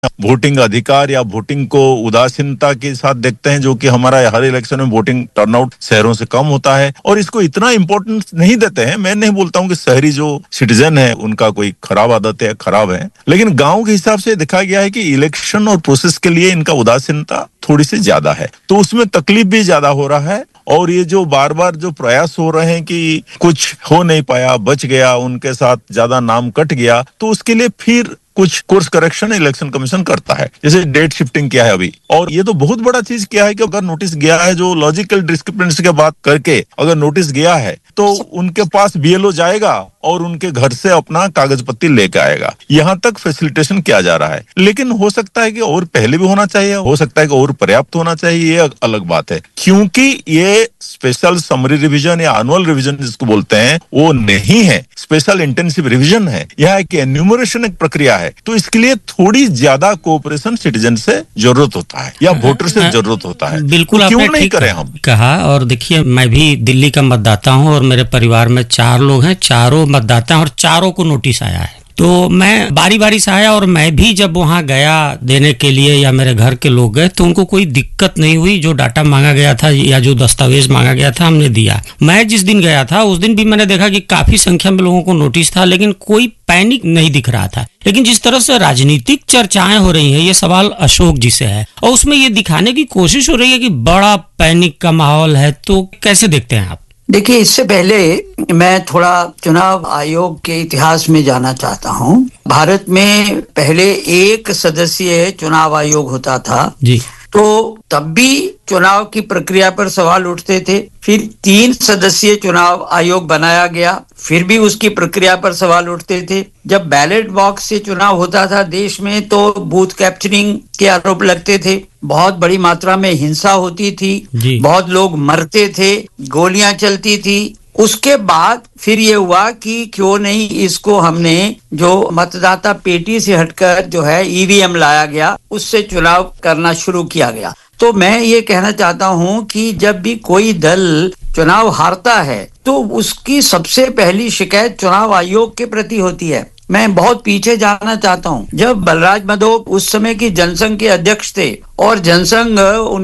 Voting अधिकार या voting को उदासीनता के साथ देखते हैं, जो कि हमारा हर इलेक्शन में वोटिंग टर्नआउट शहरों से कम होता है और इसको इतना इम्पोर्टेंस नहीं देते हैं। मैं नहीं बोलता हूं कि शहरी जो सिटीजन है उनका कोई खराब आदत है, खराब है, लेकिन गांव के हिसाब से देखा गया है कि इलेक्शन और प्रोसेस के लिए इनका उदासीनता थोड़ी सी ज्यादा है, तो उसमें तकलीफ भी ज्यादा हो रहा है। और ये जो बार बार जो प्रयास हो रहे हैं कि कुछ हो नहीं पाया, बच गया, उनके साथ ज्यादा नाम कट गया, तो उसके लिए फिर कुछ कोर्स करेक्शन इलेक्शन कमीशन करता है, जैसे डेट शिफ्टिंग किया है अभी। और ये तो बहुत बड़ा चीज किया है कि अगर नोटिस गया है, जो लॉजिकल डिस्क्रिपेंसी के बात करके अगर नोटिस गया है तो उनके पास बीएलओ जाएगा और उनके घर से अपना कागज पत्ती लेके आएगा। यहाँ तक फैसिलिटेशन किया जा रहा है, लेकिन हो सकता है कि और पहले भी होना चाहिए, हो सकता है कि और पर्याप्त होना चाहिए, ये अलग बात है। क्योंकि ये स्पेशल समरी रिवीजन या एनुअल रिवीजन जिसको बोलते हैं वो नहीं है, स्पेशल इंटेंसिव रिवीजन है। यह एक एन्यूमरेशन एक प्रक्रिया है, तो इसके लिए थोड़ी ज्यादा कोऑपरेशन सिटीजन से जरूरत होता है या वोटर से जरूरत होता है। बिल्कुल, तो क्यों आपने नहीं ठीक करें हम कहा। और देखिए, मैं भी दिल्ली का मतदाता हूं और मेरे परिवार में 4 लोग हैं, चारों मतदाता हैं और चारों को नोटिस आया है। तो मैं बारी बारी से आया और मैं भी जब वहां गया देने के लिए या मेरे घर के लोग गए तो उनको कोई दिक्कत नहीं हुई। जो डाटा मांगा गया था या जो दस्तावेज मांगा गया था हमने दिया। मैं जिस दिन गया था उस दिन भी मैंने देखा कि काफी संख्या में लोगों को नोटिस था, लेकिन कोई पैनिक नहीं दिख रहा था। लेकिन जिस तरह से राजनीतिक चर्चाएं हो रही हैं, ये सवाल अशोक जी से है और उसमें ये दिखाने की कोशिश हो रही है कि बड़ा पैनिक का माहौल है, तो कैसे देखते हैं आप? देखिए, इससे पहले मैं थोड़ा चुनाव आयोग के इतिहास में जाना चाहता हूं। भारत में पहले 1 सदस्यीय चुनाव आयोग होता था जी, तो तब भी चुनाव की प्रक्रिया पर सवाल उठते थे। फिर 3 सदस्यीय चुनाव आयोग बनाया गया, फिर भी उसकी प्रक्रिया पर सवाल उठते थे। जब बैलेट बॉक्स से चुनाव होता था देश में तो बूथ कैप्चरिंग के आरोप लगते थे, बहुत बड़ी मात्रा में हिंसा होती थी, बहुत लोग मरते थे, गोलियां चलती थी। उसके बाद फिर ये हुआ कि क्यों नहीं इसको हमने जो मतदाता पेटी से हटकर जो है ईवीएम लाया गया, उससे चुनाव करना शुरू किया गया। तो मैं ये कहना चाहता हूं कि जब भी कोई दल चुनाव हारता है तो उसकी सबसे पहली शिकायत चुनाव आयोग के प्रति होती है। मैं बहुत पीछे जाना चाहता हूं, जब बलराज मधोक उस समय की जनसंघ के अध्यक्ष थे और जनसंघ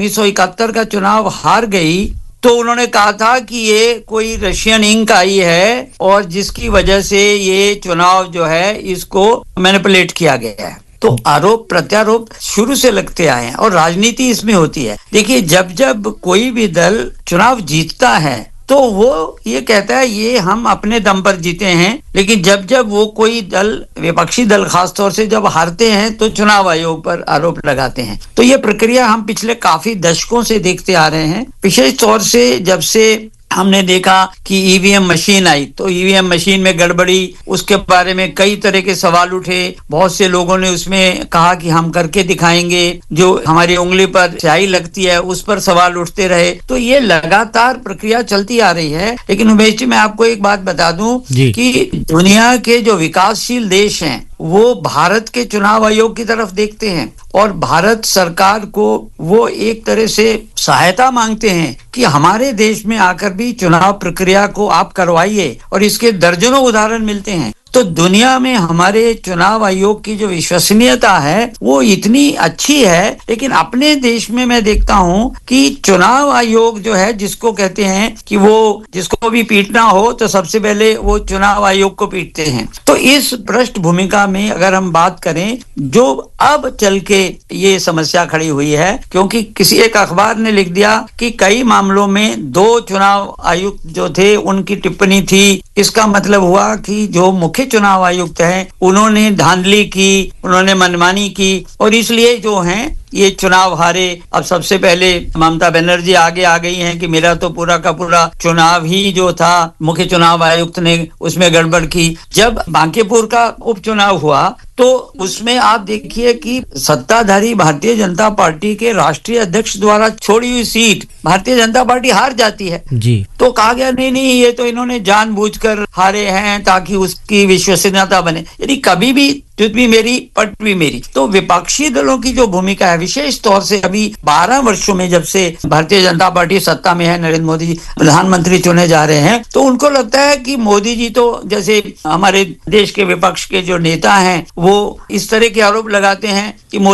1971 का चुनाव हार गई, तो उन्होंने कहा था कि ये कोई रशियन इंक आई है और जिसकी वजह से ये चुनाव जो है इसको मैनिपुलेट किया गया है। तो आरोप प्रत्यारोप शुरू से लगते आए हैं और राजनीति इसमें होती है। देखिए, जब जब कोई भी दल चुनाव जीतता है तो वो ये कहता है ये हम अपने दम पर जीते हैं, लेकिन जब जब वो कोई दल, विपक्षी दल खास तौर से जब हारते हैं तो चुनाव आयोग पर आरोप लगाते हैं। तो ये प्रक्रिया हम पिछले काफी दशकों से देखते आ रहे हैं। विशेष तौर से जब से हमने देखा कि ईवीएम मशीन आई तो ईवीएम मशीन में गड़बड़ी, उसके बारे में कई तरह के सवाल उठे। बहुत से लोगों ने उसमें कहा कि हम करके दिखाएंगे, जो हमारी उंगली पर स्याही लगती है उस पर सवाल उठते रहे। तो ये लगातार प्रक्रिया चलती आ रही है। लेकिन उमेश जी, मैं आपको एक बात बता दूं कि दुनिया के जो विकासशील देश हैं वो भारत के चुनाव आयोग की तरफ देखते हैं और भारत सरकार को वो एक तरह से सहायता मांगते हैं कि हमारे देश में आकर भी चुनाव प्रक्रिया को आप करवाइए, और इसके दर्जनों उदाहरण मिलते हैं। तो दुनिया में हमारे चुनाव आयोग की जो विश्वसनीयता है वो इतनी अच्छी है, लेकिन अपने देश में मैं देखता हूं कि चुनाव आयोग जो है, जिसको कहते हैं कि वो जिसको भी पीटना हो तो सबसे पहले वो चुनाव आयोग को पीटते हैं। तो इस भ्रष्ट भूमिका में अगर हम बात करें, जो अब चल के ये समस्या खड़ी हुई है, क्योंकि किसी एक अखबार ने लिख दिया कि कई मामलों में 2 चुनाव आयुक्त जो थे उनकी टिप्पणी थी। इसका मतलब हुआ कि जो मुख्य चुनाव आयुक्त हैं उन्होंने धांधली की, उन्होंने मनमानी की और इसलिए जो हैं ये चुनाव हारे। अब सबसे पहले ममता बनर्जी आगे आ गई हैं कि मेरा तो पूरा का पूरा चुनाव ही जो था मुख्य चुनाव आयुक्त ने उसमें गड़बड़ की। जब बांकीपुर का उपचुनाव हुआ तो उसमें आप देखिए कि सत्ताधारी भारतीय जनता पार्टी के राष्ट्रीय अध्यक्ष द्वारा छोड़ी हुई सीट भारतीय जनता पार्टी हार जाती है जी। तो कहा गया नहीं ये तो इन्होंने जानबूझकर हारे हैं ताकि उसकी विश्वसनीयता बने। यानी कभी भी तुझ भी मेरी पट भी मेरी। तो विपक्षी दलों की जो भूमिका है, विशेष तौर से अभी 12 वर्षों में जब से भारतीय जनता पार्टी सत्ता में है, नरेंद्र मोदी जी प्रधानमंत्री चुने जा रहे हैं, तो उनको लगता है कि मोदी जी तो जैसे हमारे देश के विपक्ष के जो नेता हैं वो इस तरह के आरोप लगाते हैं कि